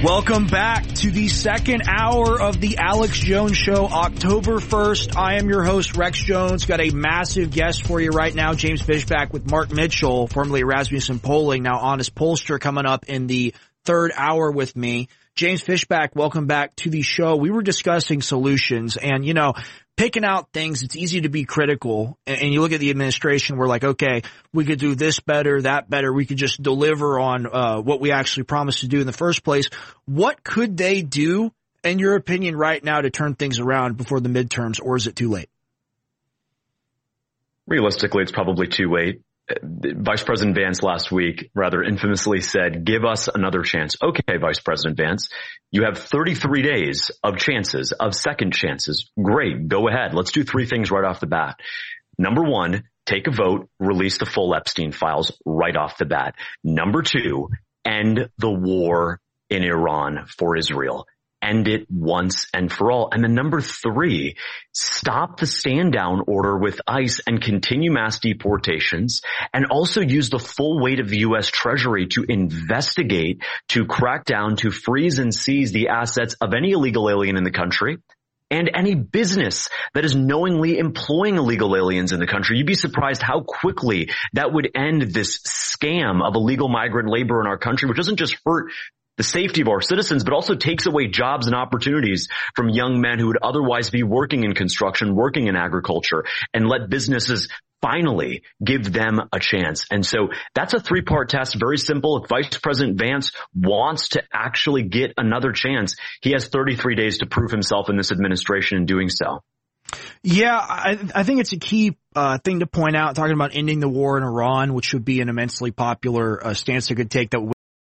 Welcome back to the second hour of the Alex Jones Show, October 1st. I am your host, Rex Jones. Got a massive guest for you right now, James Fishback with Mark Mitchell, formerly Rasmussen Polling, now Honest Pollster, coming up in the third hour with me. James Fishback, welcome back to the show. We were discussing solutions and, picking out things. It's easy to be critical. And you look at the administration, we're like, okay, we could do this better, that better. We could just deliver on what we actually promised to do in the first place. What could they do, in your opinion, right now to turn things around before the midterms, or is it too late? Realistically, it's probably too late. Vice President Vance last week rather infamously said, give us another chance. Okay, Vice President Vance, you have 33 days of chances, of second chances. Great. Go ahead. Let's do three things right off the bat. Number one, take a vote, release the full Epstein files right off the bat. Number two, end the war in Iran for Israel. End it once and for all. And then number three, stop the stand down order with ICE and continue mass deportations, and also use the full weight of the U.S. Treasury to investigate, to crack down, to freeze and seize the assets of any illegal alien in the country and any business that is knowingly employing illegal aliens in the country. You'd be surprised how quickly that would end this scam of illegal migrant labor in our country, which doesn't just hurt the safety of our citizens, but also takes away jobs and opportunities from young men who would otherwise be working in construction, working in agriculture, and let businesses finally give them a chance. And so that's a three-part test. Very simple. If Vice President Vance wants to actually get another chance, he has 33 days to prove himself in this administration in doing so. Yeah, I think it's a key thing to point out, talking about ending the war in Iran, which would be an immensely popular stance they could take that would